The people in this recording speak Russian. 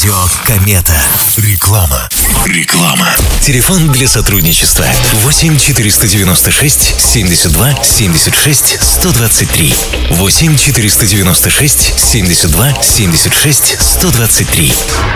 Радио Комета. Реклама. Телефон для сотрудничества 8 496 72 76 123. 8 496 72 76 123.